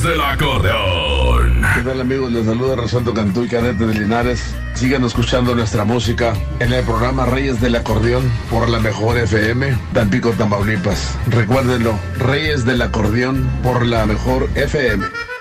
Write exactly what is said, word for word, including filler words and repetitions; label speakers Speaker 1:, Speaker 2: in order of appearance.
Speaker 1: Reyes del Acordeón.
Speaker 2: ¿Qué tal, amigos? Les saluda Rosaldo Cantú y Cadete de Linares. Sigan escuchando nuestra música en el programa Reyes del Acordeón por la mejor F M, Tampico, Tamaulipas. Recuérdenlo, Reyes del Acordeón por la mejor F M.